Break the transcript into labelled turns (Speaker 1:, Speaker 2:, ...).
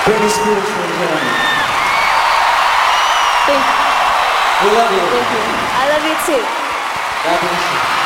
Speaker 1: Britney Spears, ladies and gentlemen.
Speaker 2: Thank
Speaker 1: We love you.
Speaker 2: you. I love you too.
Speaker 1: God bless you.